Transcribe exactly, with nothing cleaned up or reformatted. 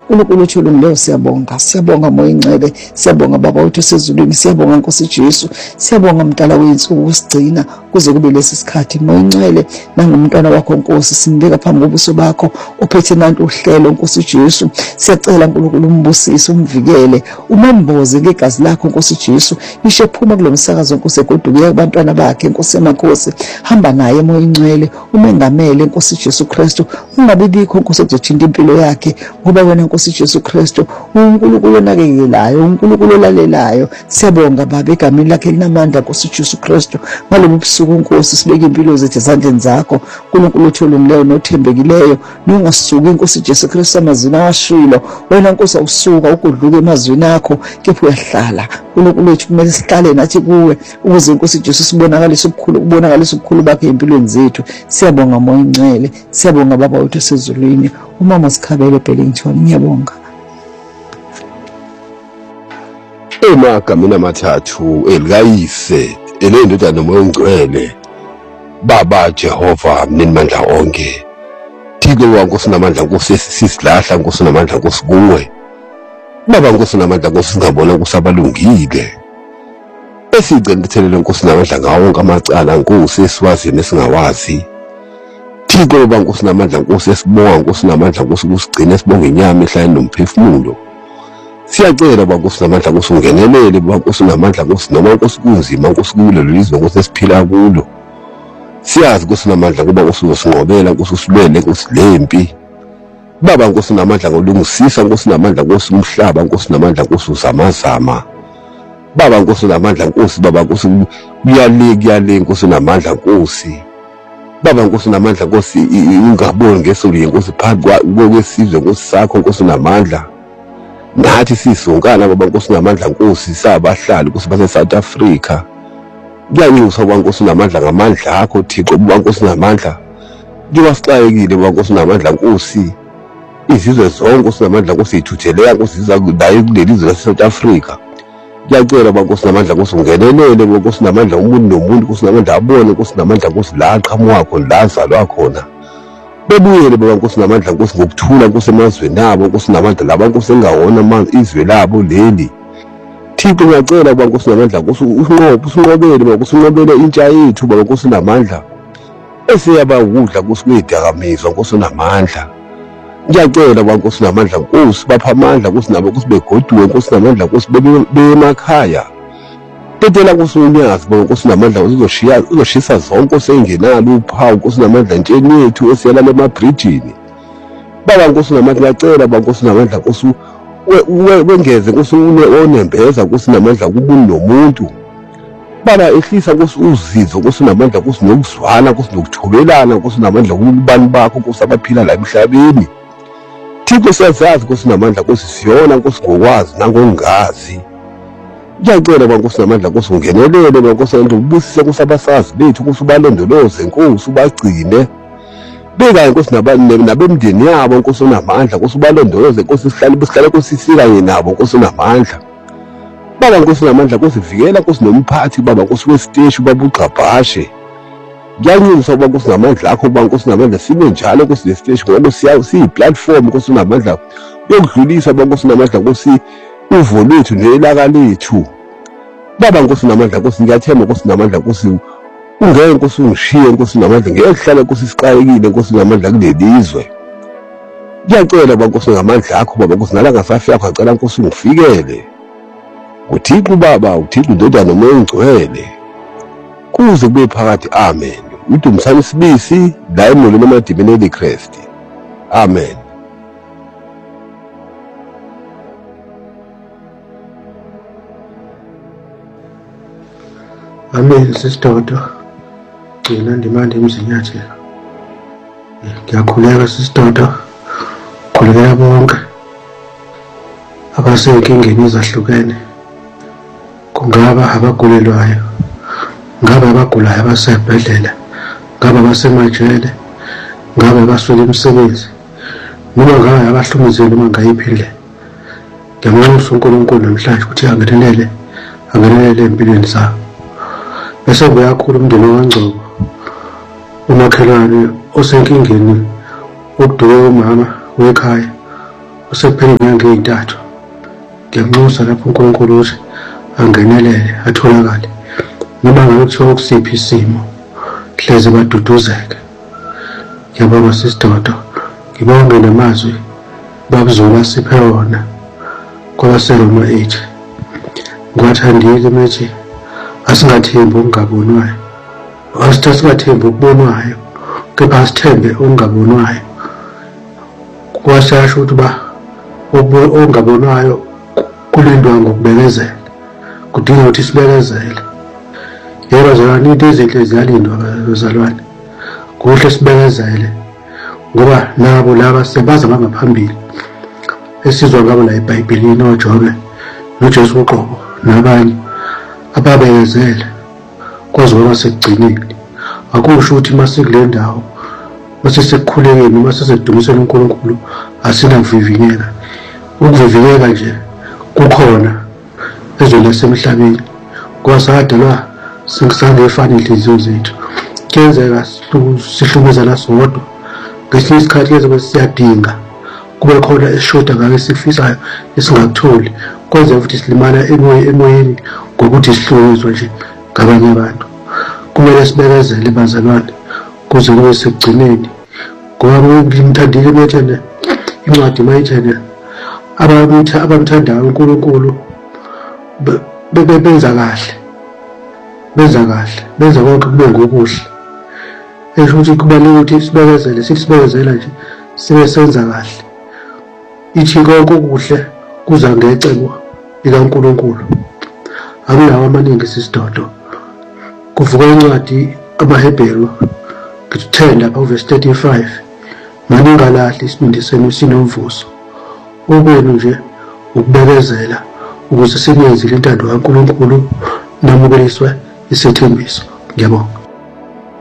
uNkulunkulu uthule umleyo siyabonga siyabonga moya ingcwele siyabonga baba wethu sezulwini siyabonga Nkosi Jesu siyabonga mdala wensuku usigcina kuze kube lesi sikhathi moya ingcwele nangumntwana wakho Nkosi simbeka phambi kobuso bakho ophethe nantu uhlelo Nkosi Jesu siyacela uNkulunkulu umbusise umvikele umamboze ngegazi lakho Nkosi Jesu ishe phuma kulo msakazo Nkosi egoduke abantwana bakhe Nkosi emakhosi hamba naye moya ingcwele umengamele Nkosi Jesu Kristu ungabibikho Nkosi okuzothinta impilo yakhe ngoba wena Nkosi Jesu Kristu uNkulunkulu onakekelayo uNkulunkulu olalelayo siyabonga baba egameni lakhe linamandla Nkosi Jesu Kristu ngalobu busuku Nkosi sibeke impilo zethu ezandleni zakho uNkulunkulu uthule umleyo nothembekileyo ningasuki Nkosi Jesu Kristu amazwi ashilo wena Nkosi awusuka ukudluka emazwini akho kepha uyahlala uNkulunkulu wethu kumele sihlale nathi kuwe ukuze Nkosi Jesu sibonakalise ukukhulu kubonakalise ukukhulu bakhe empilweni zethu siyabonga moya ingcwele siyabonga baba wethu sezulwini umama Sikhabele Bellington ngiyabonga emagameni amathathu elikayise elendodana nomoya ongcwele baba Jehova mninimandla onke Thixo wankosi namandla Nkosi sisilahla Nkosi namandla Nkosi kuwe baba Nkosi namandla Nkosi singabona kusabalungile esicela Nkosi namandla ngawo wonke amacala Nkosi esiwazi nesingawazi Thixo baba Nkosi namandla Nkosi esibonga Nkosi namandla Nkosi kusigcina sibonga inyama ehlala nomphefumulo siyacela baba Nkosi namandla Nkosi ungenelele baba Nkosi namandla Nkosi noma Nkosi kunzima Nkosi kulo lelizwe Nkosi esiphila kulo siyazi Nkosi namandla kuba Nkosi usinqobela Nkosi usilwele Nkosi lempi baba Nkosi namandla ngolungisisa Nkosi namandla Nkosi umhlaba Nkosi namandla Nkosi uzamazama baba Nkosi namandla Nkosi baba Nkosi uyale kuyale Nkosi namandla Nkosi baba Nkosi namandla Nkosi ungaboni ngesoli Nkosi phambi kwesizwe Nkosi sakho Nkosi namandla nathi sisonkana baba Nkosi namandla Nkosi sabahlali Nkosi base South Africa kuyanxusa baba Nkosi namandla ngamandla akho Thixo baba Nkosi namandla liwasixayekile baba Nkosi namandla Nkosi izizwe zonke Nkosi namandla Nkosi ithutheleka Nkosi ziza kudayi kulelizwe lase South Africa ngiyacela baba Nkosi namandla Nkosi ungenelele baba Nkosi namandla umuntu nomuntu Nkosi namandla abone Nkosi namandla Nkosi la aqhamuka wakho la azalwa khona bebuyele baba Nkosi namandla Nkosi ngokuthula Nkosi emazweni abo Nkosi namandla laba Nkosi engawona amazwe izwe labo leli Thixo ngiyacela baba Nkosi namandla Nkosi usinqobe usinqobele baba Nkosi unqobele intsha yethu baba Nkosi namandla esiyaba ukudla Nkosi kwedakamizwa Nkosi namandla ngiyacela baba Nkosi namandla Nkosi bapha amandla Nkosi nabo Nkosi begoduwe Nkosi namandla Nkosi bemakhaya Tetela Nkosi unyazi baba Nkosi namandla uzoshiya uzoshisa zonke Nkosi engenalo uphawu Nkosi namandla ntsheni yethu esiyalala emabridgini baba Nkosi namandla ngiyacela baba Nkosi namandla Nkosi wengeze Nkosi onembeza Nkosi namandla kumuntu nomuntu baba ehlisa Nkosi uzizo Nkosi namandla Nkosi nokuzwana Nkosi nokuthobelana Nkosi namandla kubani bakho Nkosi abaphila la emhlabeni Thixo siyazazi Nkosi namandla Nkosi siyona Nkosi ngokwazi nangongazi ngiyacela baba Nkosi namandla Nkosi ungenelele baba Nkosi ubusise Nkosi abasazi bethu Nkosi ubalondoloze Nkosi ubagcine beka Nkosi nabemndeni yabo Nkosi onamandla Nkosi ubalondoloze Nkosi sihlale besihlale Nkosi sikanye nabo Nkosi onamandla baba Nkosi namandla Nkosi vikela Nkosi nomphathi baba Nkosi wesiteshi baba uGqabhashe ngiyanxusa baba Nkosi namandla akho baba Nkosi namandla sibe njalo Nkosi lesiteshi ngoba siya siyiplatform Nkosi namandla yokudlulisa baba Nkosi namandla Nkosi uvo lethu nelaka lethu baba Nkosi namandla Nkosi ngiyathemba Nkosi namandla Nkosi ungeke Nkosi ungishiye Nkosi namandla ngeke kuhlale Nkosi siqayekile Nkosi namandla kulelizwe ngiyacela baba Nkosi ngamandla akho baba Nkosi nala ngasafi yakho acela Nkosi ungifikele uThixo baba uThixo indodana nomoya ongcwele kuze kube phakathi amen uDumthani Sibisi la emolweni emadimeni eliChrist amen Amen sisidodo gcina ndimande emzinyathelo ngiyakhuleka sisidodo khulekela bonke abasenkingeni ezahlukene kungaba abagulelwayo ngaba abagulayo abasebhedlela ngaba abasemajele ngaba abaswele imisebenzi noma ngaba abahlumuzeli uma ngayiphile ngiyamnxusa uNkulunkulu namhlanje ukuthi angenelele angenelele empilweni zabo bese kuyakhula umndeni waNgcobo umakhelwane osenkingeni ukuduka umama wekhaya usephele inyanga ey'ntathu ngiyamnxusa lapho uNkulunkulu ukuthi angenelele atholakale noma ngabe kuthiwa ukusiphi isimo hleze baduduzeke. Ngiyabonga sisidodo, ngibonge namazwi babuzulu asiphe wona kwabaseroma eight. Ngiwathandile methi asingathembi okungabonwayo, asithi asingathembi okubonwayo, kepha asithembe okungabonwayo. Kwashasho ukuthi ba okungabonwayo kulindwa ngokubekezela, kudinga ukuthi sibekezele. Yebo bazalwane, into ezinhle ziyalindwa bazalwane, kuhle sibekezele ngoba nabo laba sebaza bangaphambili esizwa ngabo la eBhayibhelini, oJobe noJesu uqobo nabanye ababekezela kwaze kwaba sekugcineni. Akusho ukuthi masikule ndawo masesekukhulekeni noma sesekudumisela uNkulunkulu asinakuvivinyeka. Ukuvivinyeka nje kukhona ezweni lasemhlabeni ngoba sadalwa singisangefani inhliziyo zethu. Kuyenzeka sihlumezana sodwa, ngesinye isikhathi kuyenzeka siyadinga kube khona esishoda ngake esifisayo esingakutholi, kwenza futhi silimala emoyeni ngokuthi sihlukizwe nje ngabanye abantu. Kumele sibekezele bazalwane kuze kube sekugcineni ngoba ngimthandile methene incwadi mayithene abamthandayo uNkulunkulu benza kahle, benza kahle, benza konke kube ngokuhle. Esho ukuthi kubalulekile ukuthi sibekezele, sithi sibekezela nje sibe senza kahle. Ithi konke okuhle kuza ngecebo likaNkulunkulu. Akulawo amaningi sisidodo. Kuvuka incwadi amaHebheru ten lapha verse thirty-five. Maningalahli isibindi senu sinomvuzo. Okwenu nje ukubekezela ukuze siniyenzile intando kaNkulunkulu namukeliswe isethembiso. Ngiyabonga.